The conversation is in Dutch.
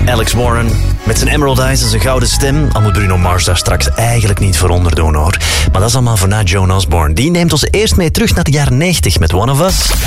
Alex Warren met zijn Emerald Eyes en zijn gouden stem. Al moet Bruno Mars daar straks eigenlijk niet voor onderdoen hoor. Maar dat is allemaal voor na Joan Osborne. Die neemt ons eerst mee terug naar de jaren 90 met One of Us.